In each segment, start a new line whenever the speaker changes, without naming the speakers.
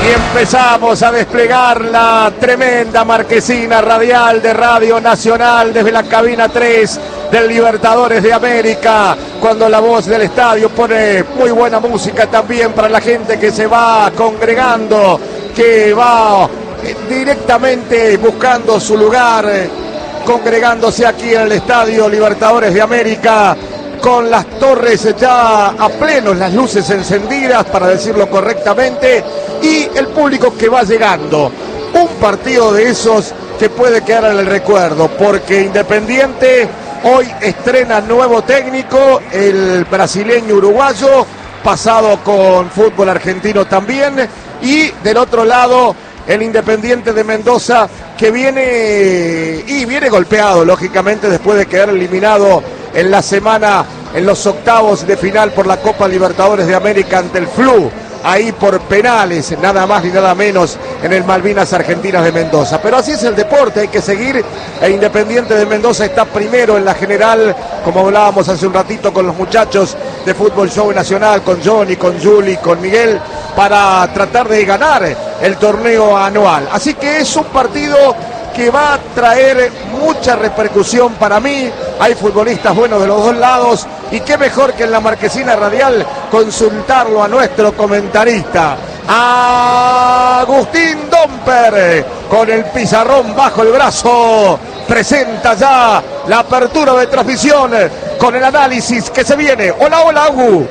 Y empezamos a desplegar la tremenda marquesina radial de Radio Nacional desde la cabina 3 del Libertadores de América, cuando la voz del estadio pone muy buena música también para la gente que se va congregando, que va directamente buscando su lugar, congregándose aquí en el estadio Libertadores de América, con las torres ya a pleno, las luces encendidas, para decirlo correctamente, y el público que va llegando. Un partido de esos que puede quedar en el recuerdo, porque Independiente hoy estrena nuevo técnico, el brasileño uruguayo, pasado con fútbol argentino también, y del otro lado el Independiente de Mendoza, que viene golpeado, lógicamente, después de quedar eliminado en la semana en los octavos de final por la Copa Libertadores de América ante el Flu, ahí por penales, nada más ni nada menos, en el Malvinas Argentinas de Mendoza. Pero así es el deporte, hay que seguir, e Independiente de Mendoza está primero en la general, como hablábamos hace un ratito con los muchachos de Fútbol Show Nacional, con Johnny, con Juli, con Miguel, para tratar de ganar el torneo anual. Así que es un partido que va a traer mucha repercusión para mí. Hay futbolistas buenos de los dos lados, y qué mejor que en la marquesina radial consultarlo a nuestro comentarista, Agustín Domper, con el pizarrón bajo el brazo, presenta ya la apertura de transmisión con el análisis que se viene. Hola, hola, Agu.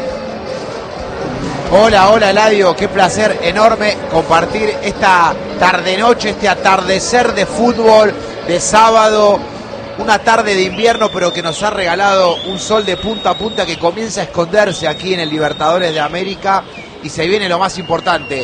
Hola, hola, Eladio, qué placer enorme compartir esta tarde-noche, este atardecer de fútbol de sábado, una tarde de invierno, pero que nos ha regalado un sol de punta a punta que comienza a esconderse aquí en el Libertadores de América, y se viene lo más importante.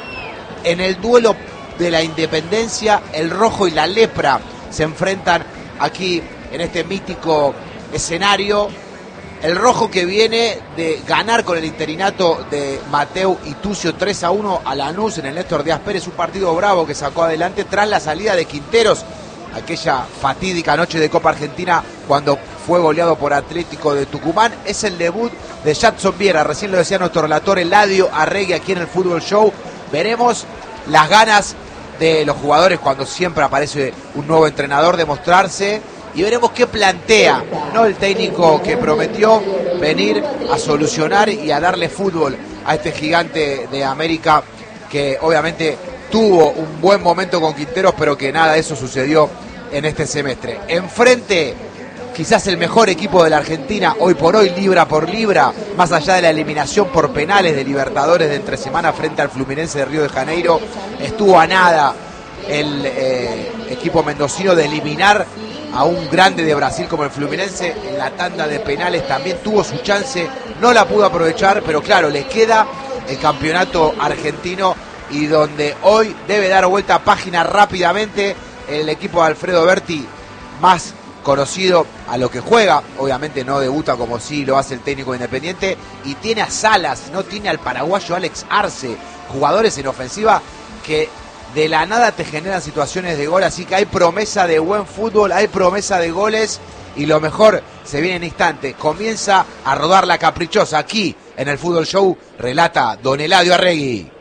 En el duelo de la Independencia, el rojo y la lepra se enfrentan aquí en este mítico escenario. El rojo, que viene de ganar con el interinato de Mateu y Tucio 3-1 a Lanús en el Néstor Díaz Pérez, un partido bravo que sacó adelante tras la salida de Quinteros, aquella fatídica noche de Copa Argentina cuando fue goleado por Atlético de Tucumán. Es el debut de Jadson Viera, recién lo decía nuestro relator Eladio Arregui aquí en el Fútbol Show. Veremos las ganas de los jugadores cuando siempre aparece un nuevo entrenador de mostrarse, y veremos qué plantea, ¿no?, el técnico que prometió venir a solucionar y a darle fútbol a este gigante de América, que obviamente tuvo un buen momento con Quinteros, pero que nada de eso sucedió en este semestre. Enfrente, quizás el mejor equipo de la Argentina hoy por hoy, libra por libra, más allá de la eliminación por penales de Libertadores de entre semana frente al Fluminense de Río de Janeiro. Estuvo a nada el equipo mendocino de eliminar a un grande de Brasil como el Fluminense. En la tanda de penales también tuvo su chance, no la pudo aprovechar, pero claro, le queda el campeonato argentino, y donde hoy debe dar vuelta a página rápidamente el equipo de Alfredo Berti, más conocido a lo que juega. Obviamente no debuta como sí lo hace el técnico Independiente, y tiene a Salas, no tiene al paraguayo Alex Arce, jugadores en ofensiva que de la nada te generan situaciones de gol. Así que hay promesa de buen fútbol, hay promesa de goles, y lo mejor se viene en instante. Comienza a rodar la caprichosa aquí en el Fútbol Show, relata don Eladio Arregui.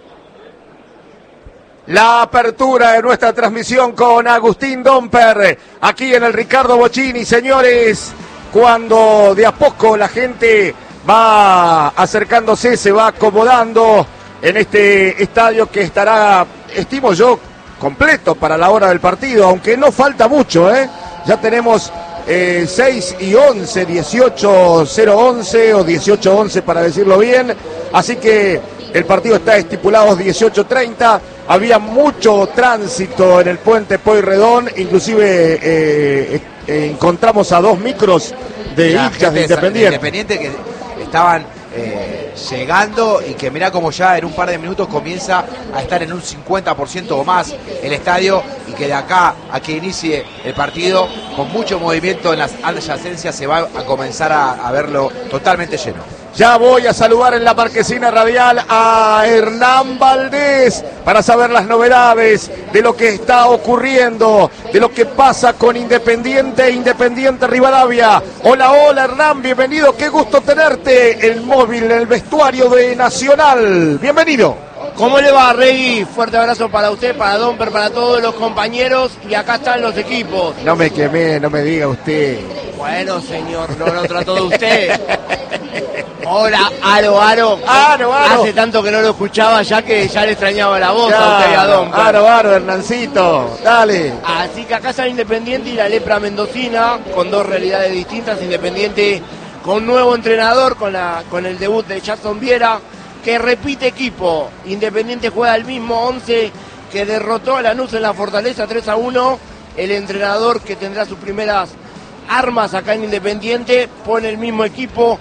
La apertura de nuestra transmisión con Agustín Domper, aquí en el Ricardo Bocchini, señores, cuando de a poco la gente va acercándose, se va acomodando en este estadio que estará, estimo yo, completo para la hora del partido, aunque no falta mucho, ya tenemos 6 y 11, 18:011 o 18:11 para decirlo bien, así que el partido está estipulado 18:30. Había mucho tránsito en el puente Pueyrredón, inclusive encontramos a 2 micros de hinchas de
Independiente que estaban llegando, y que mirá como ya en un par de minutos comienza a estar en un 50% o más el estadio, y que de acá a que inicie el partido, con mucho movimiento en las adyacencias, se va a comenzar a verlo totalmente lleno.
Ya voy a saludar en la marquesina radial a Hernán Valdés para saber las novedades de lo que está ocurriendo, de lo que pasa con Independiente Rivadavia. Hola, hola Hernán, bienvenido, qué gusto tenerte. El móvil, el vestuario de Nacional, bienvenido.
¿Cómo le va, Rey? Fuerte abrazo para usted, para Domper, para todos los compañeros. Y acá están los equipos.
No me quemé, no me diga usted.
Bueno, señor, no lo trató de usted. Hola, Aro.
Aro.
Hace tanto que no lo escuchaba ya que ya le extrañaba la voz a usted y a Domper.
Aro, Hernancito, dale.
Así que acá está Independiente y la lepra mendocina, con dos realidades distintas. Independiente con nuevo entrenador, con el debut de Jackson Viera, que repite equipo. Independiente juega el mismo 11 que derrotó a Lanús en la Fortaleza 3-1. El entrenador que tendrá sus primeras armas acá en Independiente pone el mismo equipo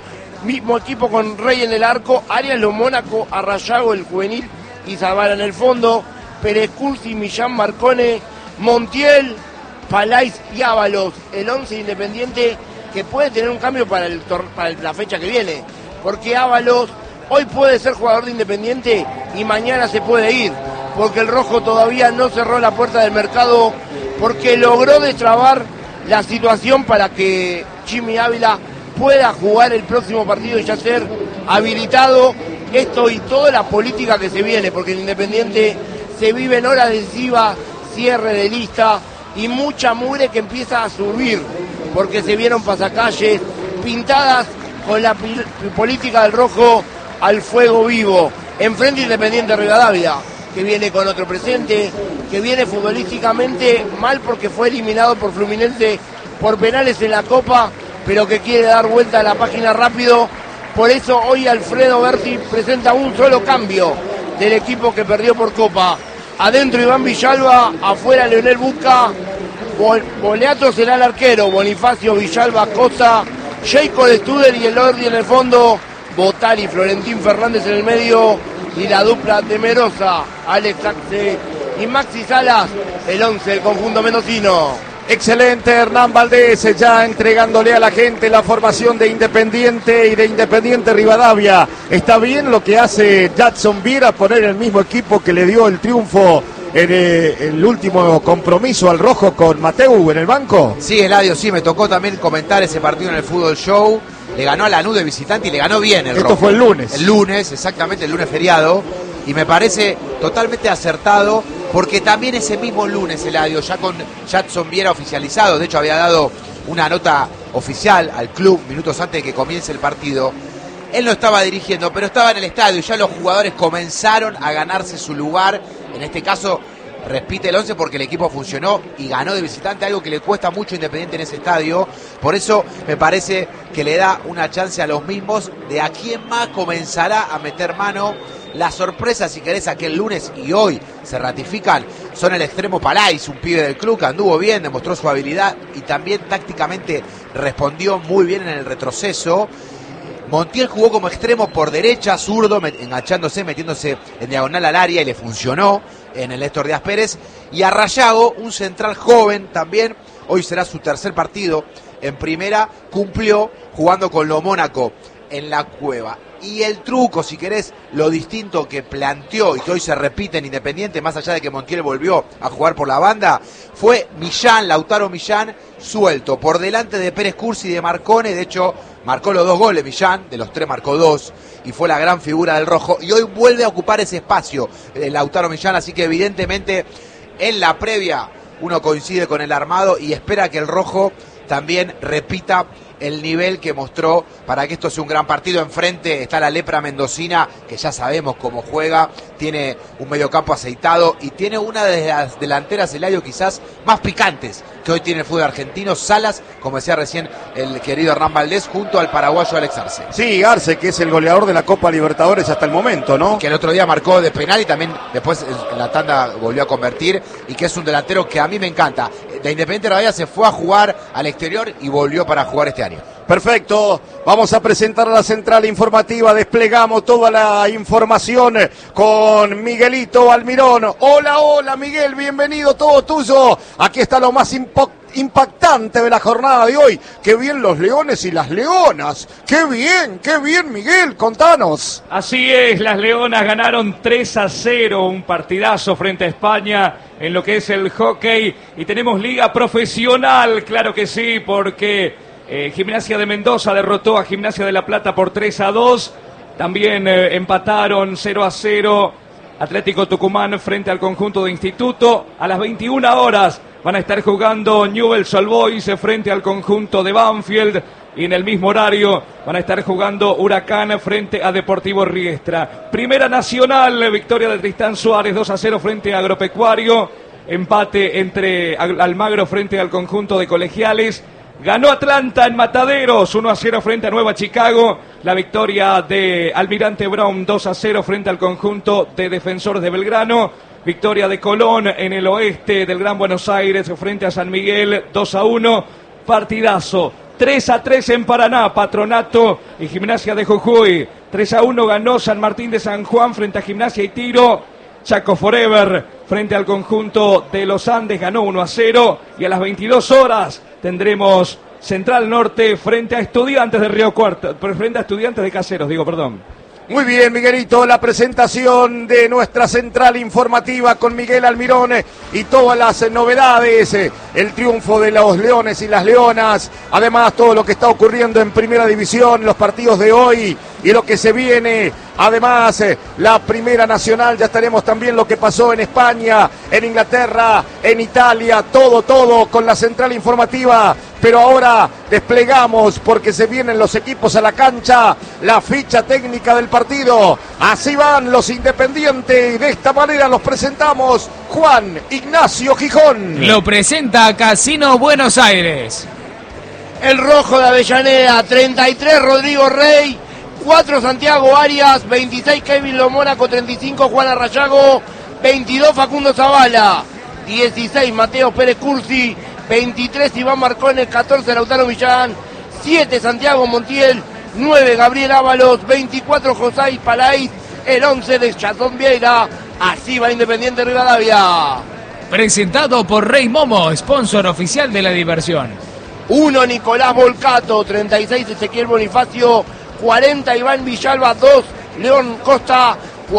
con Rey en el arco, Arias Lo Mónaco, Arrayago el juvenil y Zavala en el fondo, Pérez Cursi, Millán, Marcone, Montiel, Palais y Ábalos. El 11 Independiente que puede tener un cambio para la fecha que viene, porque Ábalos hoy puede ser jugador de Independiente y mañana se puede ir, porque el rojo todavía no cerró la puerta del mercado, porque logró destrabar la situación para que Jimmy Ávila pueda jugar el próximo partido y ya ser habilitado. Esto y toda la política que se viene, porque el Independiente se vive en hora decisiva, cierre de lista y mucha mugre que empieza a subir, porque se vieron pasacalles pintadas con la política del rojo al fuego vivo. Enfrente Independiente Rivadavia, que viene con otro presente, que viene futbolísticamente mal porque fue eliminado por Fluminense por penales en la Copa, pero que quiere dar vuelta a la página rápido. Por eso hoy Alfredo Berti presenta un solo cambio del equipo que perdió por Copa. Adentro Iván Villalba, afuera Leonel Busca, Boleato será el arquero, Bonifacio, Villalba, Cosa, Jacob Studer y el Ordi en el fondo, Botari, Florentín Fernández en el medio y la dupla temerosa, Alex Axe y Maxi Salas, el 11 del conjunto mendocino.
Excelente Hernán Valdés, ya entregándole a la gente la formación de Independiente y de Independiente Rivadavia. ¿Está bien lo que hace Jackson Viera, poner el mismo equipo que le dio el triunfo en el último compromiso al rojo con Mateu en el banco?
Sí, Eladio, sí, me tocó también comentar ese partido en el Fútbol Show. Le ganó a Lanús de visitante y le ganó bien el rojo.
Esto fue el lunes.
El lunes, exactamente, el lunes feriado. Y me parece totalmente acertado, porque también ese mismo lunes, Eladio, ya con Jackson Viera oficializado, de hecho había dado una nota oficial al club minutos antes de que comience el partido. Él no estaba dirigiendo, pero estaba en el estadio y ya los jugadores comenzaron a ganarse su lugar. En este caso, repite el 11 porque el equipo funcionó y ganó de visitante, algo que le cuesta mucho a Independiente en ese estadio. Por eso me parece que le da una chance a los mismos de a quién más comenzará a meter mano. La sorpresa, si querés, aquel lunes y hoy se ratifican, son el extremo Palais, un pibe del club que anduvo bien, demostró su habilidad y también tácticamente respondió muy bien en el retroceso. Montiel jugó como extremo por derecha, zurdo, enganchándose, metiéndose en diagonal al área y le funcionó en el Néstor Díaz Pérez. Y Arrayago, un central joven también, hoy será su tercer partido en primera, cumplió jugando con Lo Mónaco en la Cueva. Y el truco, si querés, lo distinto que planteó y que hoy se repite en Independiente, más allá de que Montiel volvió a jugar por la banda, fue Millán, Lautaro Millán, suelto, por delante de Pérez Cursi y de Marcone. De hecho, marcó los 2 goles Millán, de los 3 marcó 2, y fue la gran figura del rojo. Y hoy vuelve a ocupar ese espacio Lautaro Millán, así que evidentemente en la previa uno coincide con el armado y espera que el rojo también repita el nivel que mostró para que esto sea un gran partido. Enfrente está la lepra mendocina, que ya sabemos cómo juega, tiene un mediocampo aceitado y tiene una de las delanteras, Eladio, quizás más picantes que hoy tiene el fútbol argentino. Salas, como decía recién el querido Hernán Valdés, junto al paraguayo Alex Arce.
Sí, Arce, que es el goleador de la Copa Libertadores hasta el momento, ¿no?
Que el otro día marcó de penal y también después en la tanda volvió a convertir, y que es un delantero que a mí me encanta. De Independiente Rivadavia se fue a jugar al exterior y volvió para jugar este año.
Perfecto, vamos a presentar a la central informativa, desplegamos toda la información con Miguelito Almirón. Hola Miguel, bienvenido, todo tuyo. Aquí está lo más impactante de la jornada de hoy. Qué bien los leones y las leonas. Qué bien Miguel, contanos.
Así es, las leonas ganaron 3-0, un partidazo frente a España en lo que es el hockey. Y tenemos liga profesional, claro que sí, porque Gimnasia de Mendoza derrotó a Gimnasia de La Plata por 3-2. También empataron 0-0 Atlético Tucumán frente al conjunto de Instituto. A las 21 horas van a estar jugando Newell's Old Boys frente al conjunto de Banfield. Y en el mismo horario van a estar jugando Huracán frente a Deportivo Riestra. Primera Nacional, victoria de Tristán Suárez 2-0 frente a Agropecuario. Empate entre Almagro frente al conjunto de Colegiales. Ganó Atlanta en Mataderos 1-0 frente a Nueva Chicago. La victoria de Almirante Brown 2-0 frente al conjunto de Defensores de Belgrano. Victoria de Colón en el oeste del Gran Buenos Aires frente a San Miguel 2-1. Partidazo. 3-3 en Paraná, Patronato y Gimnasia de Jujuy. 3-1 ganó San Martín de San Juan frente a Gimnasia y Tiro. Chaco Forever frente al conjunto de los Andes ganó 1-0. Y a las 22 horas tendremos Central Norte frente a Estudiantes de Río Cuarto, frente a Estudiantes de Caseros,
Muy bien, Miguelito, la presentación de nuestra central informativa con Miguel Almirón y todas las novedades, el triunfo de los Leones y las Leonas, además todo lo que está ocurriendo en Primera División, los partidos de hoy y lo que se viene, además la Primera Nacional, ya estaremos también lo que pasó en España, en Inglaterra, en Italia, todo con la central informativa. Pero ahora desplegamos, porque se vienen los equipos a la cancha, la ficha técnica del partido. Así van los Independientes y de esta manera los presentamos. Juan Ignacio Gijón.
Lo presenta Casino Buenos Aires.
El rojo de Avellaneda, 33 Rodrigo Rey, 4 Santiago Arias, 26 Kevin Lomónaco, 35 Juan Arrayago, 22 Facundo Zavala, 16 Mateo Pérez Cursi, 23 Iván Marcones, 14 Lautaro Millán, 7 Santiago Montiel, 9 Gabriel Ábalos, 24 José Palais, el 11 de Chazón Vieira. Así va Independiente Rivadavia.
Presentado por Rey Momo, sponsor oficial de la diversión.
1 Nicolás Volcato, 36 Ezequiel Bonifacio, 40 Iván Villalba, 2 León Costa,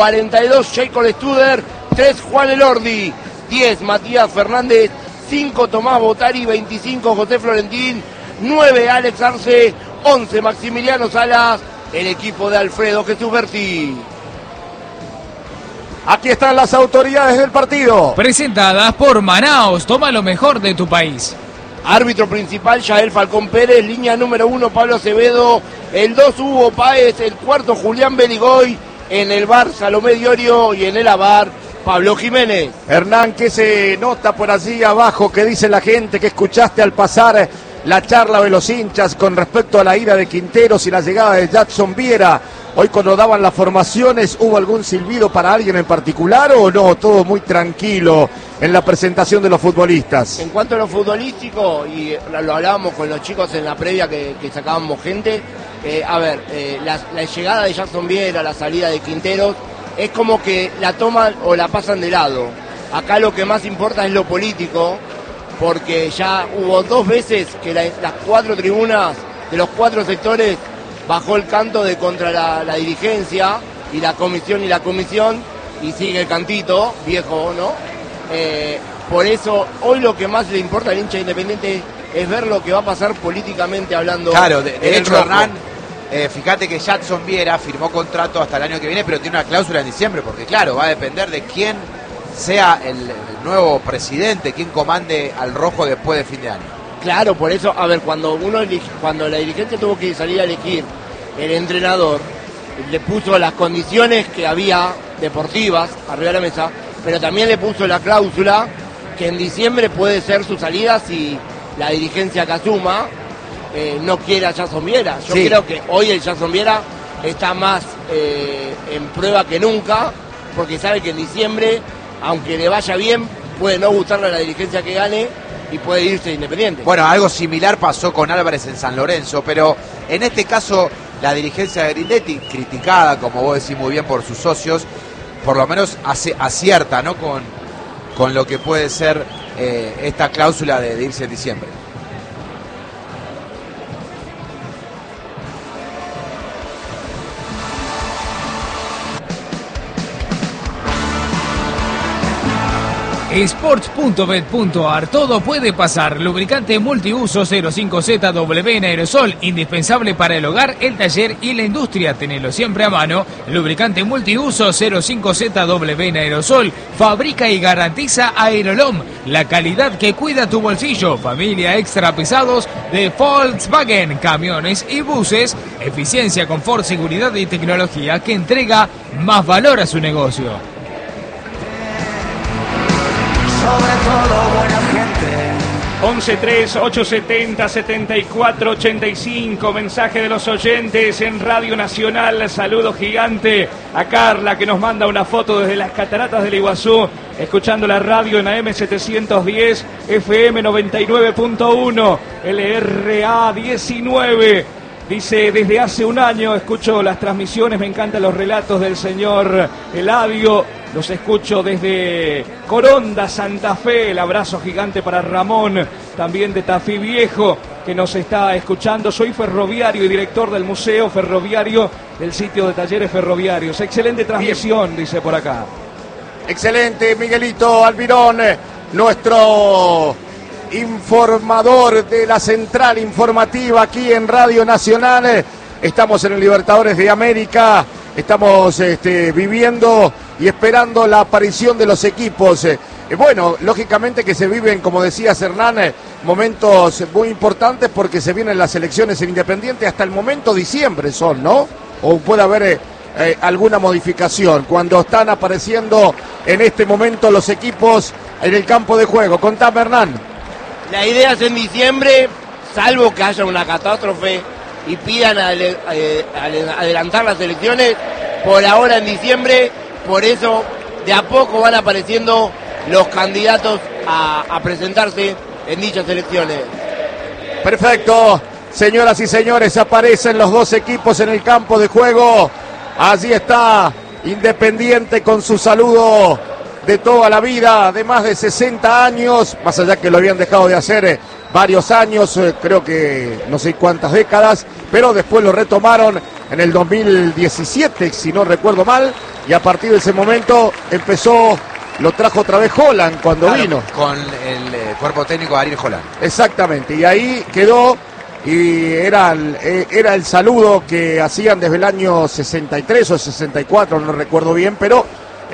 42 Jacob Studer, 3 Juan Elordi, 10 Matías Fernández, 5 Tomás Botari, 25 José Florentín, 9 Alex Arce, 11 Maximiliano Salas, el equipo de Alfredo Jesús Berti.
Aquí están las autoridades del partido.
Presentadas por Manaos, toma lo mejor de tu país.
Árbitro principal Yael Falcón Pérez, línea número 1 Pablo Acevedo, el 2 Hugo Páez, el 4 Julián Beligoy, en el bar Salomé Diorio y en el AVAR Pablo Jiménez.
Hernán, ¿qué se nota por allí abajo? ¿Qué dice la gente que escuchaste al pasar la charla de los hinchas con respecto a la ida de Quinteros y la llegada de Jackson Viera? Hoy cuando daban las formaciones, ¿hubo algún silbido para alguien en particular o no? Todo muy tranquilo en la presentación de los futbolistas.
En cuanto a lo futbolístico, y lo hablábamos con los chicos en la previa que sacábamos gente, la llegada de Jackson Viera, la salida de Quinteros, es como que la toman o la pasan de lado. Acá lo que más importa es lo político, porque ya hubo 2 veces que las 4 tribunas de los 4 sectores bajó el canto de contra la dirigencia y la comisión y sigue el cantito viejo, ¿no? Por eso hoy lo que más le importa al hincha Independiente es ver lo que va a pasar políticamente hablando.
Claro, de hecho, Hernán, fíjate que Jackson Viera firmó contrato hasta el año que viene, pero tiene una cláusula en diciembre, porque claro, va a depender de quién sea el nuevo presidente, quién comande al rojo después de fin de año.
Claro, por eso, cuando la dirigencia tuvo que salir a elegir el entrenador, le puso las condiciones que había deportivas arriba de la mesa, pero también le puso la cláusula que en diciembre puede ser su salida si la dirigencia que asuma no quiere a Jackson Viera. Yo creo que hoy el Jackson Viera está más en prueba que nunca, porque sabe que en diciembre, aunque le vaya bien, puede no gustarle a la dirigencia que gane y puede irse Independiente.
Bueno, algo similar pasó con Álvarez en San Lorenzo, pero en este caso la dirigencia de Grindetti, criticada, como vos decís muy bien, por sus socios, por lo menos acierta, ¿no? con lo que puede ser esta cláusula de irse en diciembre.
Sports.bet.ar, todo puede pasar. Lubricante multiuso 05ZW en aerosol, indispensable para el hogar, el taller y la industria. Tenelo siempre a mano. Lubricante multiuso 05ZW en aerosol, fabrica y garantiza Aerolom, la calidad que cuida tu bolsillo. Familia extra pesados de Volkswagen, camiones y buses. Eficiencia, confort, seguridad y tecnología que entrega más valor a su negocio.
Sobre todo buena gente.
11-3-870-7485, mensaje de los oyentes en Radio Nacional. Saludo gigante a Carla, que nos manda una foto desde las cataratas del Iguazú, escuchando la radio en AM 710, FM 99.1, LRA 19. Dice, desde hace un año escucho las transmisiones, me encantan los relatos del señor Eladio, los escucho desde Coronda, Santa Fe. El abrazo gigante para Ramón, también de Tafí Viejo, que nos está escuchando. Soy ferroviario y director del Museo Ferroviario del sitio de talleres ferroviarios. Excelente transmisión, dice por acá.
Excelente, Miguelito Almirón, nuestro informador de la central informativa aquí en Radio Nacional. Estamos en el Libertadores de América, estamos viviendo y esperando la aparición de los equipos. Bueno, lógicamente que se viven, como decías Hernán, momentos muy importantes porque se vienen las elecciones en Independiente hasta el momento diciembre son, ¿no? O puede haber alguna modificación cuando están apareciendo en este momento los equipos en el campo de juego. Contame, Hernán.
La idea es en diciembre, salvo que haya una catástrofe y pidan adelantar las elecciones, por ahora en diciembre. Por eso de a poco van apareciendo los candidatos a presentarse en dichas elecciones.
Perfecto, señoras y señores, aparecen los dos equipos en el campo de juego. Allí está Independiente con su saludo de toda la vida, de más de 60 años, más allá que lo habían dejado de hacer varios años, creo que no sé cuántas décadas, pero después lo retomaron en el 2017, si no recuerdo mal, y a partir de ese momento lo trajo otra vez Holland cuando vino.
Con el cuerpo técnico de Ariel Holland.
Exactamente, y ahí quedó, y era el saludo que hacían desde el año 63 o 64, no recuerdo bien, pero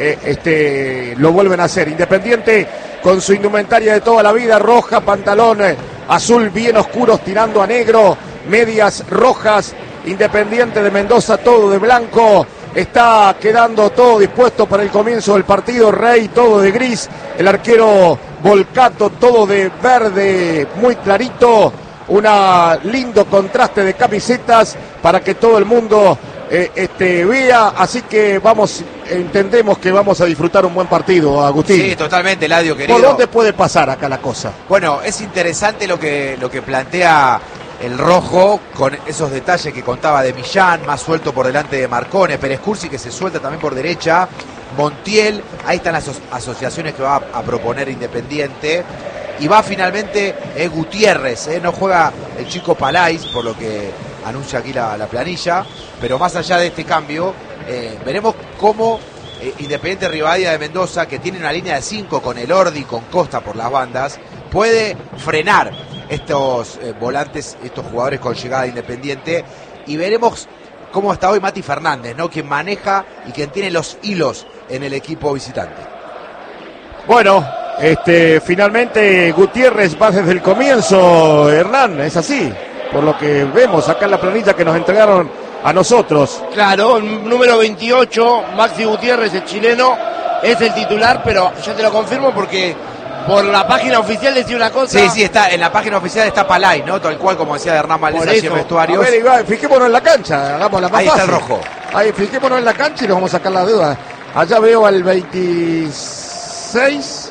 lo vuelven a hacer. Independiente con su indumentaria de toda la vida, roja, pantalón azul bien oscuros tirando a negro, medias rojas. Independiente de Mendoza todo de blanco, está quedando todo dispuesto para el comienzo del partido. Rey todo de gris, el arquero Volcato todo de verde muy clarito, un lindo contraste de camisetas para que todo el mundo vea, así que entendemos que vamos a disfrutar un buen partido, Agustín.
Sí, totalmente, Eladio, querido.
¿Por dónde puede pasar acá la cosa?
Bueno, es interesante lo que plantea el rojo, con esos detalles que contaba de Millán, más suelto por delante de Marcone, Pérez Cursi que se suelta también por derecha, Montiel, ahí están las asociaciones que va a proponer Independiente. Y va finalmente Gutiérrez, no juega el chico Palais, por lo que anuncia aquí la planilla, pero más allá de este cambio, veremos cómo Independiente Rivadavia de Mendoza, que tiene una línea de 5 con Elordi y con Costa por las bandas, puede frenar estos volantes, estos jugadores con llegada de Independiente, y veremos cómo está hoy Mati Fernández, ¿no? Quien maneja y quien tiene los hilos en el equipo visitante.
Bueno, finalmente Gutiérrez va desde el comienzo, Hernán, es así, por lo que vemos acá en la planilla que nos entregaron a nosotros.
Claro, número 28, Maxi Gutiérrez, el chileno, es el titular, pero ya te lo confirmo porque por la página oficial decía una cosa.
Sí, está en la página oficial está Palay, ¿no? Tal cual como decía Hernán Valdés allí en vestuarios.
A ver, Iván, fijémonos en la cancha, hagamos la más
ahí
fácil.
está el rojo.
Ahí, fijémonos en la cancha y nos vamos a sacar la duda. Allá veo al 26,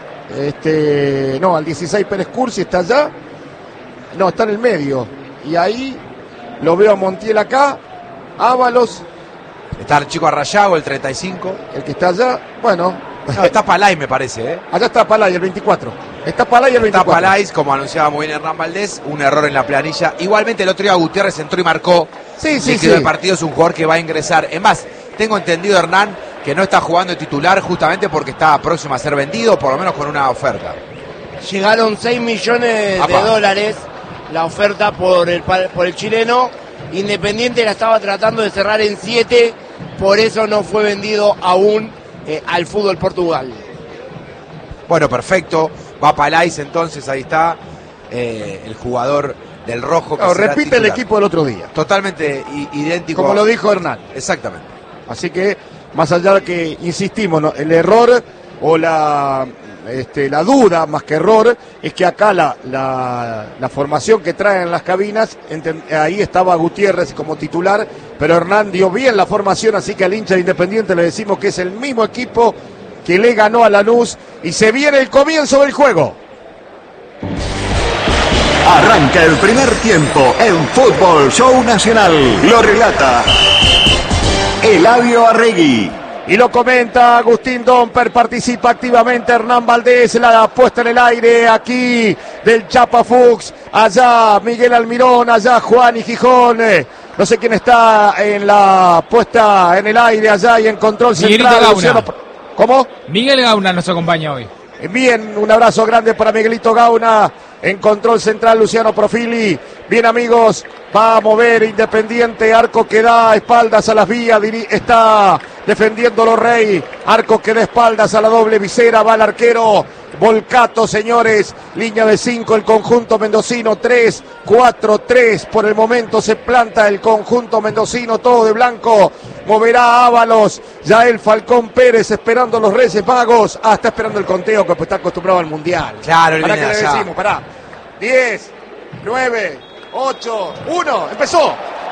al 16 Pérez Cursi está allá. No, está en el medio. Y ahí lo veo a Montiel acá, Ábalos.
Está el chico Arrayago, el 35.
El que está allá, bueno.
No, está Palay, me parece,
Allá está Palay, el 24. Está Palay el 24.
Está Palay, como anunciaba muy bien Hernán Valdés, un error en la planilla. Igualmente el otro día Gutiérrez entró y marcó.
Sí.
El partido es un jugador que va a ingresar. Es más, tengo entendido, Hernán, que no está jugando de titular justamente porque está próximo a ser vendido, por lo menos con una oferta.
Llegaron 6 millones de dólares la oferta por el chileno. Independiente la estaba tratando de cerrar en 7, por eso no fue vendido aún al fútbol Portugal.
Bueno, perfecto. Va Palais entonces, ahí está el jugador del rojo. Que
repite titular. El equipo del otro día.
Totalmente idéntico.
Como lo dijo Hernán.
Exactamente.
Así que, más allá de que, insistimos, ¿no? El error o la duda, más que error, es que acá la formación que traen en las cabinas, ahí estaba Gutiérrez como titular, pero Hernán dio bien la formación, así que al hincha de Independiente le decimos que es el mismo equipo que le ganó a Lanús y se viene el comienzo del juego.
Arranca el primer tiempo en Fútbol Show Nacional. Lo relata Eladio Arregui.
Y lo comenta Agustín Domper, participa activamente Hernán Valdés, la puesta en el aire aquí del Chapa Fuchs, allá Miguel Almirón, allá Juan y Gijón. No sé quién está en la puesta en el aire allá y en control central.
Luciano...
¿Cómo?
Miguel Gauna nos acompaña hoy.
Bien, un abrazo grande para Miguelito Gauna. En control central Luciano Profili. Bien, amigos, va a mover Independiente, arco que da espaldas a las vías, está defendiéndolo Rey, arco que da espaldas a la doble visera, va el arquero Volcato, señores, línea de 5 el conjunto mendocino, 3-4-3, por el momento se planta el conjunto mendocino, todo de blanco, moverá Ábalos, ya el Falcón Pérez esperando los Reyes Magos, está esperando el conteo que está acostumbrado al Mundial.
Claro,
¿Para qué le decimos? Pará, 10, 9, 8, 1, empezó.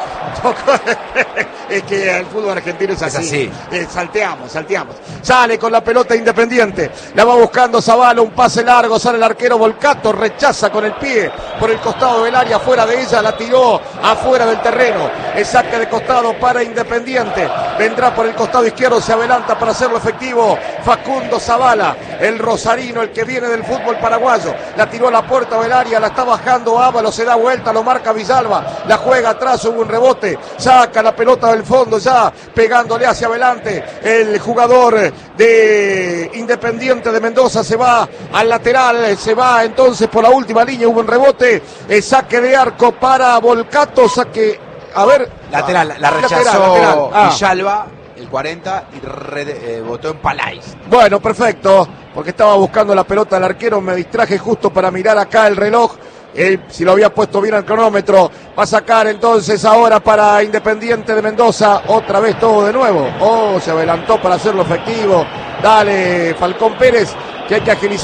Es que el fútbol argentino es así. Salteamos. Sale con la pelota Independiente. La va buscando Zavala, un pase largo. Sale el arquero Volcato, rechaza con el pie por el costado del área. Fuera de ella, la tiró afuera del terreno. El saque de costado para Independiente. Vendrá por el costado izquierdo, se adelanta para hacerlo efectivo Facundo Zavala, el rosarino, el que viene del fútbol paraguayo. La tiró a la puerta del área, la está bajando Ábalos, se da vuelta, lo marca Villalba. La juega atrás, hubo un rebote. Saca la pelota del fondo ya, pegándole hacia adelante. El jugador de Independiente de Mendoza se va al lateral, se va entonces por la última línea, hubo un rebote, saque de arco para Volcato, saque, a ver.
Lateral, la rechazó Villalba, el 40, y votó en Palais.
Bueno, perfecto, porque estaba buscando la pelota del arquero, me distraje justo para mirar acá el reloj. Si lo había puesto bien al cronómetro, va a sacar entonces ahora para Independiente de Mendoza, otra vez todo de nuevo. Se adelantó para hacerlo efectivo. Dale, Falcón Pérez, que hay que agilizar.